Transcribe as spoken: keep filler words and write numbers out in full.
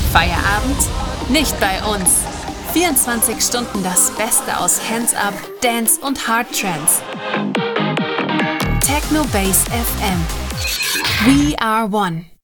Feierabend? Nicht bei uns. vierundzwanzig Stunden das Beste aus Hands Up, Dance und Hard Trance. Techno Base F M. We are one.